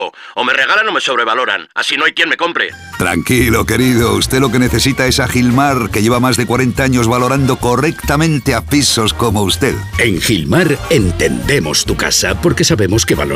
O me regalan o me sobrevaloran. Así no hay quien me compre. Tranquilo, querido. Usted lo que necesita es a Gilmar, que lleva más de 40 años valorando correctamente a pisos como usted. En Gilmar entendemos tu casa porque sabemos que valoras